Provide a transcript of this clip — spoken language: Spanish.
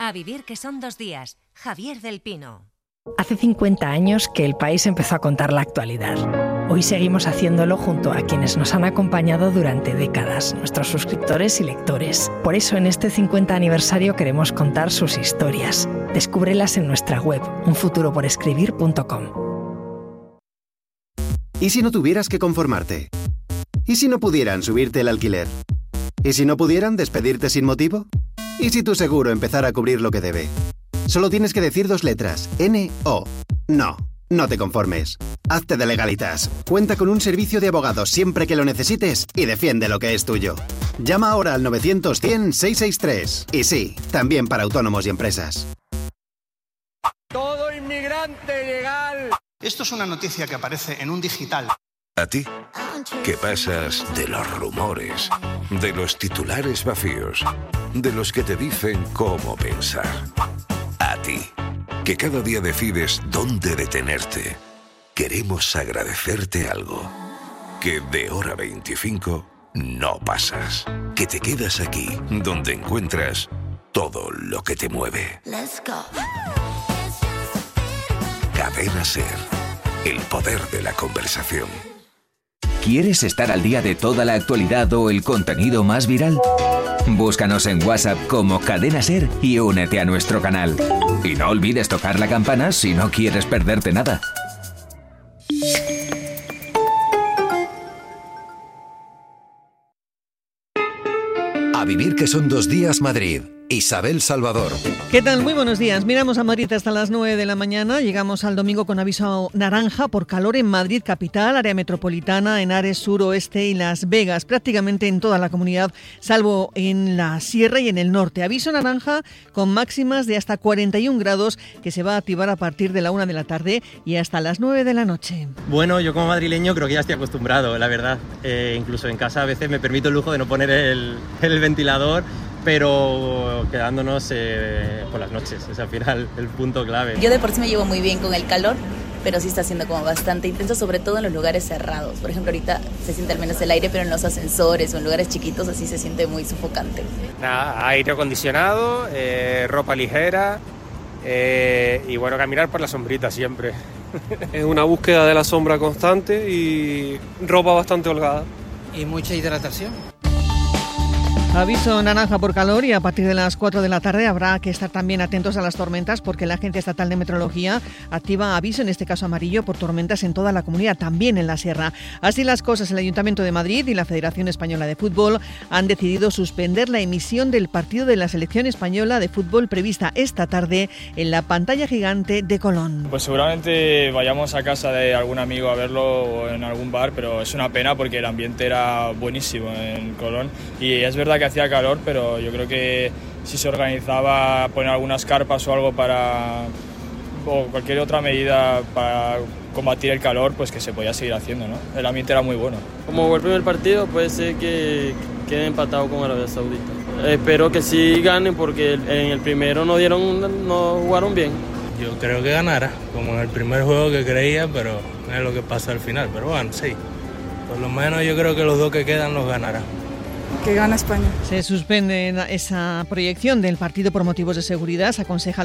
A vivir que son 2 días. Javier del Pino. Hace 50 años que El País empezó a contar la actualidad. Hoy seguimos haciéndolo junto a quienes nos han acompañado durante décadas, nuestros suscriptores y lectores. Por eso en este 50 aniversario queremos contar sus historias. Descúbrelas en nuestra web, unfuturoporescribir.com. ¿Y si no tuvieras que conformarte? ¿Y si no pudieran subirte el alquiler? ¿Y si no pudieran despedirte sin motivo? ¿Y si tu seguro empezara a cubrir lo que debe? Solo tienes que decir 2 letras, N-O. No, no te conformes. Hazte de Legalitas. Cuenta con un servicio de abogados siempre que lo necesites y defiende lo que es tuyo. Llama ahora al 900-100-663. Y sí, también para autónomos y empresas. Todo inmigrante legal. Esto es una noticia que aparece en un digital. ¿A ti? ¿Qué pasas de los rumores, de los titulares vacíos, de los que te dicen cómo pensar? A ti, que cada día decides dónde detenerte. Queremos agradecerte algo. Que de hora 25 no pasas. Que te quedas aquí, donde encuentras todo lo que te mueve. Cadena SER. El poder de la conversación. ¿Quieres estar al día de toda la actualidad o el contenido más viral? Búscanos en WhatsApp como Cadena SER y únete a nuestro canal. Y no olvides tocar la campana si no quieres perderte nada. A vivir que son 2 días Madrid. Isabel Salvador. ¿Qué tal? Muy buenos días. Miramos a Madrid hasta las 9 de la mañana. Llegamos al domingo con aviso naranja por calor en Madrid capital, área metropolitana, Henares, sur, oeste y Las Vegas. Prácticamente en toda la comunidad, salvo en la sierra y en el norte. Aviso naranja con máximas de hasta 41 grados que se va a activar a partir de la 1 de la tarde y hasta las 9 de la noche. Bueno, yo como madrileño creo que ya estoy acostumbrado, la verdad. Incluso en casa a veces me permito el lujo de no poner el ventilador, pero quedándonos por las noches, es al final el punto clave. Yo de por sí me llevo muy bien con el calor, pero sí está siendo como bastante intenso, sobre todo en los lugares cerrados. Por ejemplo, ahorita se siente al menos el aire, pero en los ascensores o en lugares chiquitos así se siente muy sofocante. Nada, aire acondicionado, ropa ligera y bueno, caminar por la sombrita siempre. Es una búsqueda de la sombra constante y ropa bastante holgada. Y mucha hidratación. Aviso naranja por calor y a partir de las 4 de la tarde habrá que estar también atentos a las tormentas porque la Agencia Estatal de Meteorología activa aviso, en este caso amarillo, por tormentas en toda la comunidad, también en la sierra. Así las cosas, el Ayuntamiento de Madrid y la Federación Española de Fútbol han decidido suspender la emisión del partido de la selección española de fútbol prevista esta tarde en la pantalla gigante de Colón. Pues seguramente vayamos a casa de algún amigo a verlo o en algún bar, pero es una pena porque el ambiente era buenísimo en Colón y es verdad que hacía calor, pero yo creo que si se organizaba poner algunas carpas o algo o cualquier otra medida para combatir el calor, pues que se podía seguir haciendo, ¿no? El ambiente era muy bueno. Como fue el primer partido, puede ser que quede empatado con Arabia Saudita. Espero que sí ganen porque en el primero no jugaron bien. Yo creo que ganara, como en el primer juego que creía, pero no es lo que pasa al final. Pero bueno, sí, por lo menos yo creo que los 2 que quedan los ganará. Que gana España. Se suspende esa proyección del partido por motivos de seguridad. Se aconseja